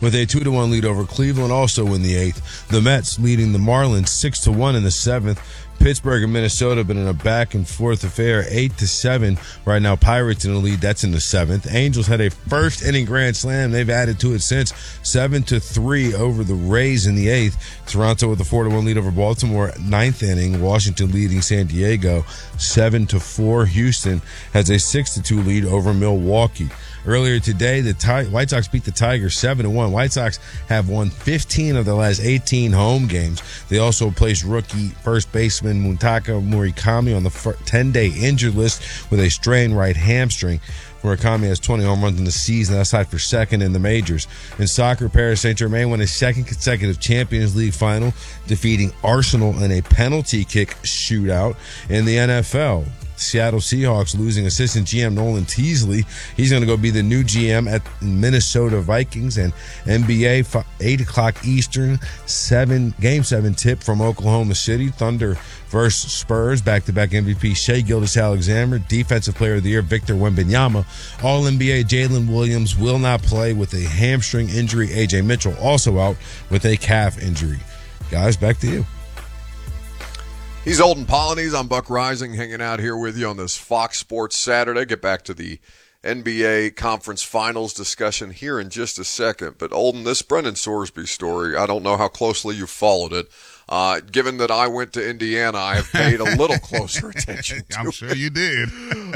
with a 2-1 lead over Cleveland, also in the 8th. The Mets leading the Marlins 6-1 in the 7th. Pittsburgh and Minnesota have been in a back-and-forth affair, 8-7. Right now, Pirates in the lead. That's in the 7th. Angels had a first-inning grand slam. They've added to it since, 7-3 over the Rays in the 8th. Toronto with a 4-1 lead over Baltimore, 9th inning. Washington leading San Diego, 7-4. Houston has a 6-2 lead over Milwaukee. Earlier today, the White Sox beat the Tigers 7-1. White Sox have won 15 of the last 18 home games. They also placed rookie first baseman Muntaka Murakami on the 10-day injured list with a strained right hamstring. Murakami has 20 home runs in the season. That's tied for second in the majors. In soccer, Paris Saint-Germain won a second consecutive Champions League final, defeating Arsenal in a penalty kick shootout. In the NFL, Seattle Seahawks losing assistant GM Nolan Teasley. He's going to go be the new GM at Minnesota Vikings. And NBA, 8 o'clock Eastern, Game 7 tip from Oklahoma City. Thunder versus Spurs. Back-to-back MVP Shai Gilgeous-Alexander. Defensive Player of the Year Victor Wembanyama. All-NBA Jalen Williams will not play with a hamstring injury. A.J. Mitchell also out with a calf injury. Guys, back to you. He's Olden Polynice. I'm Buck Rising, hanging out here with you on this Fox Sports Saturday. Get back to the NBA Conference Finals discussion here in just a second. But, Olden, this Brendan Sorsby story, I don't know how closely you followed it. Given that I went to Indiana, I have paid a little closer attention to I'm sure you did.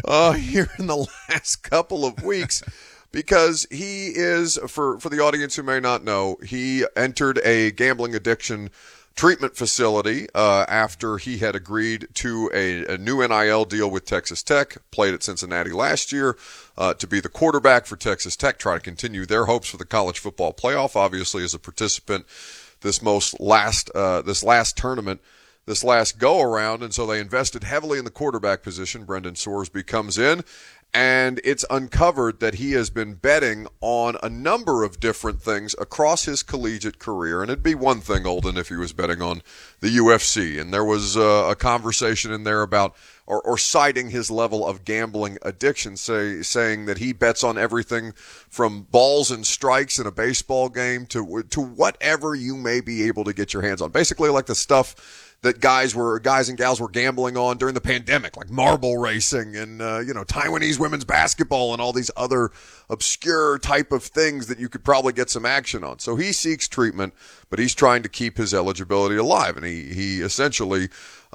Here in the last couple of weeks. Because he is, for the audience who may not know, he entered a gambling addiction treatment facility after he had agreed to a new NIL deal with Texas Tech, played at Cincinnati last year to be the quarterback for Texas Tech, try to continue their hopes for the college football playoff, obviously as a participant this last tournament, this last go-around, and so they invested heavily in the quarterback position. Brendan Sorsby comes in, and it's uncovered that he has been betting on a number of different things across his collegiate career. And it'd be one thing, Olden, if he was betting on the UFC. And there was a conversation in there about or citing his level of gambling addiction, saying that he bets on everything from balls and strikes in a baseball game to whatever you may be able to get your hands on. Basically like the stuff that guys and gals were gambling on during the pandemic, like marble racing and, Taiwanese women's basketball and all these other obscure type of things that you could probably get some action on. So he seeks treatment, but he's trying to keep his eligibility alive. And he essentially,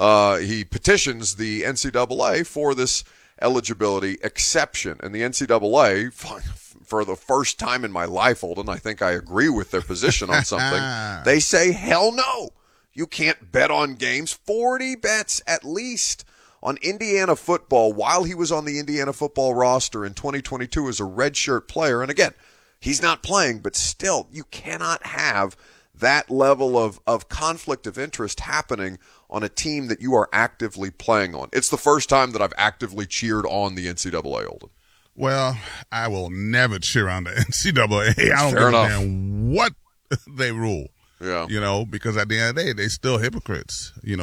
he petitions the NCAA for this eligibility exception. And the NCAA, for the first time in my life, Olden, I think I agree with their position on something. They say, hell no. You can't bet on games. 40 bets at least on Indiana football while he was on the Indiana football roster in 2022 as a redshirt player. And again, he's not playing, but still, you cannot have that level of conflict of interest happening on a team that you are actively playing on. It's the first time that I've actively cheered on the NCAA, Olden. Well, I will never cheer on the NCAA. I don't Fair enough. understand what they rule. Yeah. Because at the end of the day, they still hypocrites. You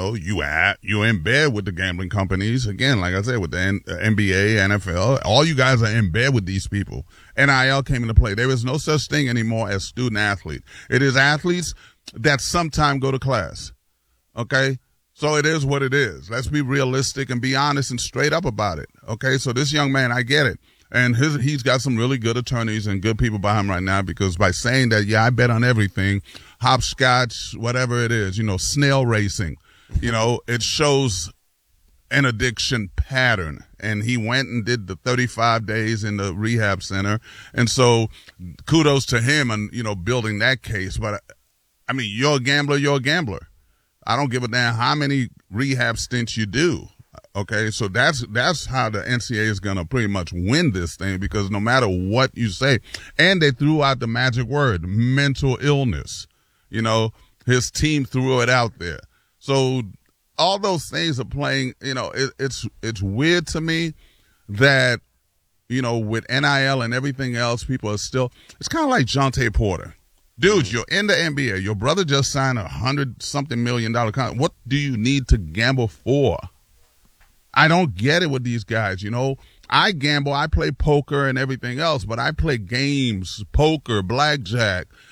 in bed with the gambling companies. Again, like I said, with the NBA, NFL, all you guys are in bed with these people. NIL came into play. There is no such thing anymore as student athlete. It is athletes that sometime go to class. Okay? So it is what it is. Let's be realistic and be honest and straight up about it. Okay? So this young man, I get it. And he's got some really good attorneys and good people behind him right now, because by saying that, I bet on everything, hopscotch, whatever it is, snail racing, it shows an addiction pattern. And he went and did the 35 days in the rehab center. And so kudos to him on, building that case. But I mean, you're a gambler. I don't give a damn how many rehab stints you do. Okay, so that's how the NCAA is going to pretty much win this thing, because no matter what you say, and they threw out the magic word, mental illness. His team threw it out there. So all those things are playing, it's weird to me that, with NIL and everything else, people are still, it's kind of like Jonte Porter. Dude, you're in the NBA. Your brother just signed $100-something million contract. What do you need to gamble for? I don't get it with these guys, I gamble, I play poker and everything else, but I play games, poker, blackjack,